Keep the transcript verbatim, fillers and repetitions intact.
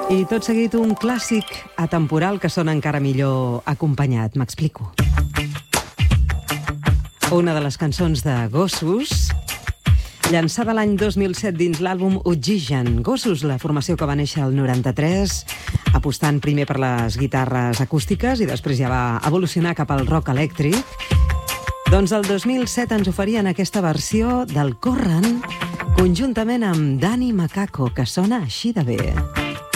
I tot seguit un clàssic atemporal que sona encara millor acompanyat. M'explico. Una de les cançons de Gossos, llançada l'any dos mil set dins l'àlbum Oxigen. Gossos, la formació que va néixer el noranta-tres, apostant primer per les guitarres acústiques i després ja va evolucionar cap al rock elèctric. Doncs el dos mil set ens oferien aquesta versió del Corren conjuntament amb Dani Macaco, que sona així de bé.